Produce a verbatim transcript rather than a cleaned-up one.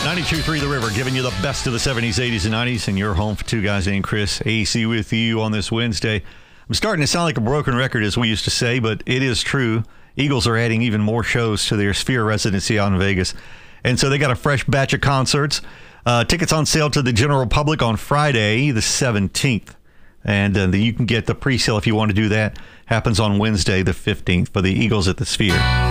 ninety-two point three The River, giving you the best of the seventies, eighties, and nineties, and your home for two guys named Chris. A C with you on this Wednesday. I'm starting to sound like a broken record, as we used to say, but it is true. Eagles are adding even more shows to their Sphere residency out in Vegas. And so they got a fresh batch of concerts. Uh, tickets on sale to the general public on Friday, the seventeenth. And uh, you can get the pre-sale if you want to do that. Happens on Wednesday, the fifteenth, for the Eagles at the Sphere.